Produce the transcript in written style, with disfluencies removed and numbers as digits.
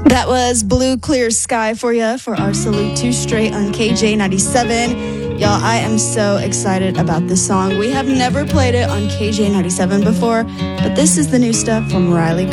That was Blue Clear Sky for you for our Salute 2 Straight on KJ97. Y'all, I am so excited about this song. We have never played it on KJ97 before, but this is the new stuff from Riley Green.